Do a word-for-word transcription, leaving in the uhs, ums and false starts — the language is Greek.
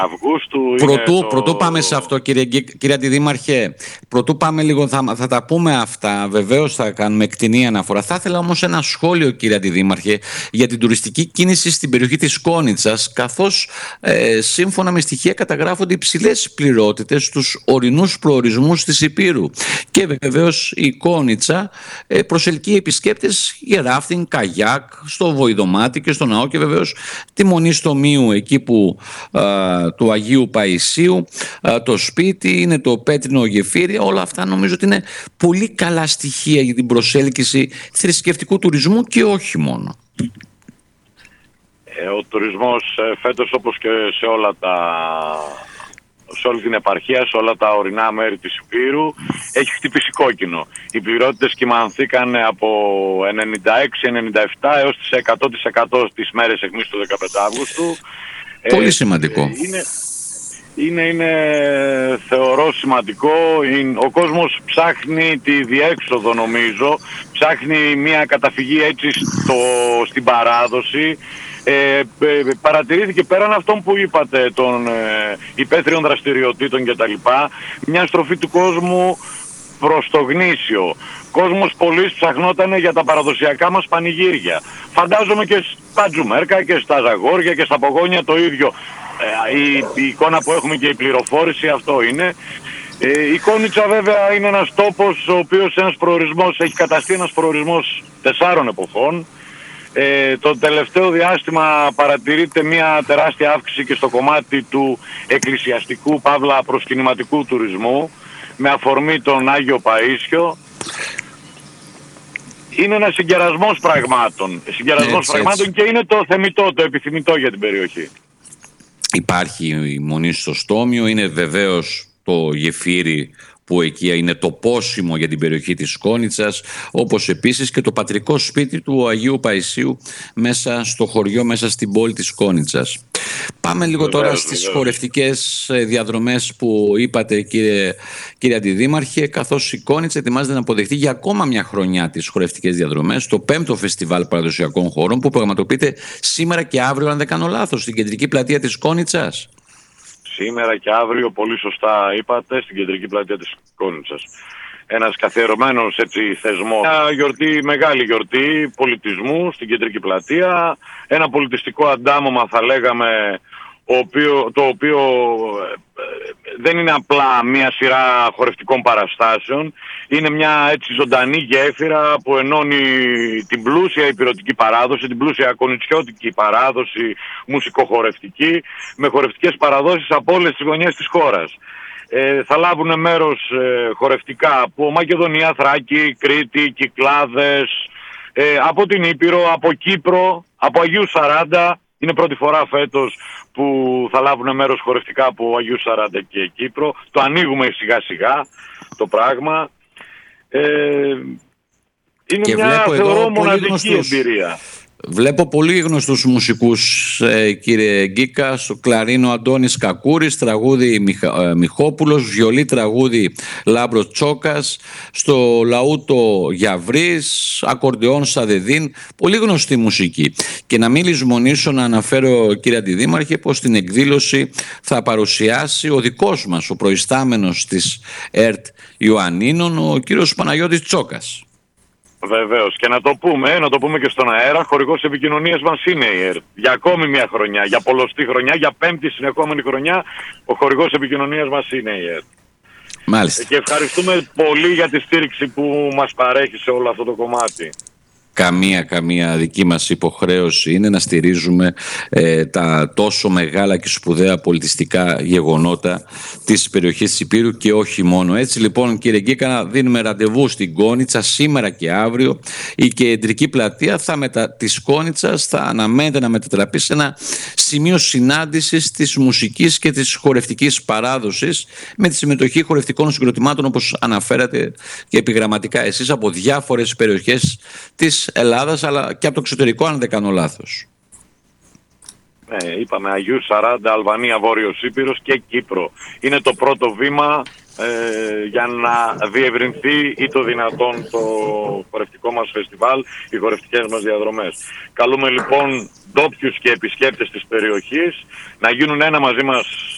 Αυγούστου. Πρωτού, το... πρωτού πάμε σε αυτό, κύριε, κύριε Αντιδήμαρχε, πρωτού πάμε λίγο, θα, θα τα πούμε αυτά, βεβαίως θα κάνουμε εκτενή αναφορά. Θα ήθελα όμως ένα σχόλιο, κύριε Αντιδήμαρχε, για την τουριστική κίνηση στην περιοχή της Κόνιτσας, καθώς ε, σύμφωνα με στοιχεία καταγράφονται υψηλές πληρότητες στους ορεινούς προορισμούς της Ηπείρου. Και βεβαίως η Κόνιτσα ε, προσελκύει επισκέπτες για ράφτινγκ, καγιάκ, στο Βοηδομάτι και στο ναό, και βεβαίως τη Μονή Στομίου, εκεί που ε, του Αγίου Παϊσίου, το σπίτι, είναι το πέτρινο γεφύρι. Όλα αυτά νομίζω ότι είναι πολύ καλά στοιχεία για την προσέλκυση θρησκευτικού τουρισμού και όχι μόνο. Ε, ο τουρισμός φέτος, όπως και σε όλα τα... σε όλη την επαρχία, σε όλα τα ορεινά μέρη της Ηπείρου, έχει χτυπήσει κόκκινο. Οι πληρότητες κυμανθήκαν από ενενήντα έξι ενενήντα επτά έως τις εκατό τοις εκατό τις μέρες αιχμής του δεκαπέντε Αυγούστου. Πολύ σημαντικό. Ε, είναι, είναι, είναι, θεωρώ σημαντικό. Είναι, ο κόσμος ψάχνει τη διέξοδο, νομίζω. Ψάχνει μια καταφυγή έτσι στο, στην παράδοση. Ε, ε, παρατηρήθηκε πέραν αυτών που είπατε, των ε, υπαίθριων δραστηριοτήτων κτλ., μια στροφή του κόσμου προς το γνήσιο. Κόσμος πολλής ψαχνόταν για τα παραδοσιακά μας πανηγύρια. Φαντάζομαι και στα Τζουμέρκα και στα Ζαγόρια και στα Πογόνια το ίδιο. Ε, η, η εικόνα που έχουμε και η πληροφόρηση αυτό είναι. Ε, η Κόνιτσα βέβαια είναι ένας τόπος ο οποίος ένας προορισμός, έχει καταστεί ένας προορισμός τεσσάρων εποχών. Ε, το τελευταίο διάστημα παρατηρείται μια τεράστια αύξηση και στο κομμάτι του εκκλησιαστικού παύλα προσκυνηματικού τουρισμού, με αφορμή τον Άγιο Παΐσιο. Είναι ένας συγκερασμός πραγμάτων, συγκερασμός έτσι, πραγμάτων έτσι. Και είναι το θεμιτό, το επιθυμητό για την περιοχή. Υπάρχει η Μονή στο Στόμιο, είναι βεβαίως το γεφύρι που εκεί είναι το πόσιμο για την περιοχή της Κόνιτσας, όπως επίσης και το πατρικό σπίτι του Αγίου Παϊσίου μέσα στο χωριό, μέσα στην πόλη της Κόνιτσας. Πάμε λίγο βεβαίως, τώρα στις βεβαίως. χορευτικές διαδρομές που είπατε, κύριε, κύριε Αντιδήμαρχε, καθώς η Κόνιτσα ετοιμάζεται να αποδεχτεί για ακόμα μια χρονιά τις χορευτικές διαδρομές, το πέμπτο φεστιβάλ παραδοσιακών χωρών που προγραμματοποιείται σήμερα και αύριο, αν δεν κάνω λάθος, στην κεντρική πλατεία της Κόνιτσας. Σήμερα και αύριο, πολύ σωστά είπατε, στην κεντρική πλατεία της Κόνιτσας. Ένας καθιερωμένος έτσι θεσμός. Μια γιορτή, μεγάλη γιορτή πολιτισμού στην κεντρική πλατεία. Ένα πολιτιστικό αντάμωμα θα λέγαμε, ο οποίο, το οποίο δεν είναι απλά μια σειρά χορευτικών παραστάσεων. Είναι μια έτσι ζωντανή γέφυρα που ενώνει την πλούσια ηπειρωτική παράδοση, την πλούσια κονιτσιώτικη παράδοση μουσικοχορευτική, με χορευτικές παραδόσεις από όλες τις γωνιές της χώρας. Ε, θα λάβουν μέρος ε, χορευτικά από Μακεδονία, Θράκη, Κρήτη, Κυκλάδες, ε, από την Ήπειρο, από Κύπρο, από Αγίου Σαράντα. Είναι πρώτη φορά φέτος που θα λάβουν μέρος χορευτικά από Αγίου Σαράντα και Κύπρο. Το ανοίγουμε σιγά σιγά το πράγμα. Ε, είναι και μια θεωρώ μοναδική εμπειρία. Βλέπω πολύ γνωστούς μουσικούς, ε, κύριε Γκίκα. Στο κλαρίνο Αντώνης Κακούρης, τραγούδι Μιχα, ε, Μιχόπουλος, βιολί τραγούδι Λάμπρος Τσόκας, στο λαούτο Γιαβρής, ακορντεόν Σαδεδίν, πολύ γνωστή μουσική. Και να μην λησμονήσω να αναφέρω, κύριε Αντιδήμαρχε, πως την εκδήλωση θα παρουσιάσει ο δικός μας, ο προϊστάμενος της ΕΡΤ Ιωαννίνων, ο κύριος Παναγιώτης Τσόκας. Βεβαίως, και να το πούμε, να το πούμε και στον αέρα, χορηγός επικοινωνίας μας είναι η ΕΡΤ. Για ακόμη μια χρονιά, για πολλωστή χρονιά, για πέμπτη συνεχόμενη χρονιά, ο χορηγός επικοινωνίας μας είναι η ΕΡΤ. Μάλιστα. Και ευχαριστούμε πολύ για τη στήριξη που μας παρέχει σε όλο αυτό το κομμάτι. Καμία, καμία δική μας υποχρέωση είναι να στηρίζουμε ε, τα τόσο μεγάλα και σπουδαία πολιτιστικά γεγονότα της περιοχής της Ηπείρου και όχι μόνο. Έτσι λοιπόν, κύριε Γκίκα, δίνουμε ραντεβού στην Κόνιτσα σήμερα και αύριο. Η κεντρική πλατεία θα μετα... της Κόνιτσας θα αναμένεται να μετατραπεί σε ένα σημείο συνάντησης της μουσικής και της χορευτικής παράδοσης, με τη συμμετοχή χορευτικών συγκροτημάτων, όπως αναφέρατε και επιγραμματικά εσείς, από διάφορες περιοχές της Ελλάδας αλλά και από το εξωτερικό, αν δεν κάνω λάθος. Ναι, είπαμε Αγίου Σαράντα, Αλβανία, Βόρειος Ήπειρος και Κύπρο. Είναι το πρώτο βήμα ε, για να διευρυνθεί ή το δυνατόν το χορευτικό μας φεστιβάλ, οι χορευτικές μας διαδρομές. Καλούμε λοιπόν ντόπιους και επισκέπτες της περιοχής να γίνουν ένα μαζί μας